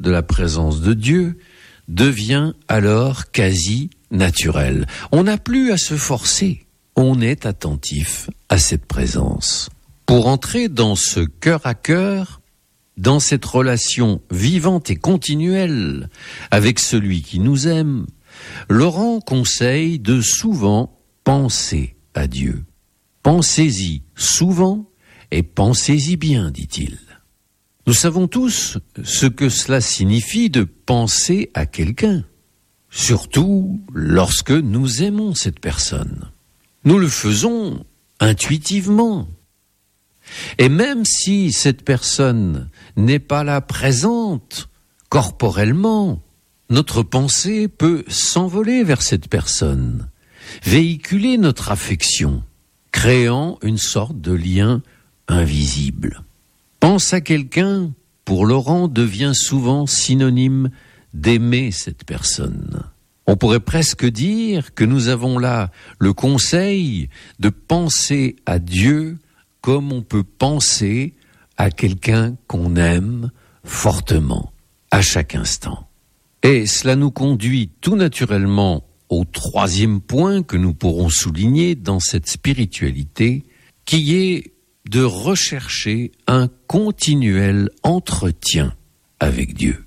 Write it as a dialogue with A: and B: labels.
A: de la présence de Dieu devient alors quasi naturel. On n'a plus à se forcer, on est attentif à cette présence. Pour entrer dans ce cœur à cœur, dans cette relation vivante et continuelle avec celui qui nous aime, Laurent conseille de souvent penser à Dieu. Pensez-y souvent et pensez-y bien, dit-il. Nous savons tous ce que cela signifie de penser à quelqu'un, surtout lorsque nous aimons cette personne. Nous le faisons intuitivement. Et même si cette personne n'est pas là présente corporellement, notre pensée peut s'envoler vers cette personne, véhiculer notre affection, créant une sorte de lien invisible. Pense à quelqu'un, pour Laurent, devient souvent synonyme d'aimer cette personne. On pourrait presque dire que nous avons là le conseil de penser à Dieu comme on peut penser à quelqu'un qu'on aime fortement, à chaque instant. Et cela nous conduit tout naturellement au troisième point que nous pourrons souligner dans cette spiritualité, qui est de rechercher un continuel entretien avec Dieu.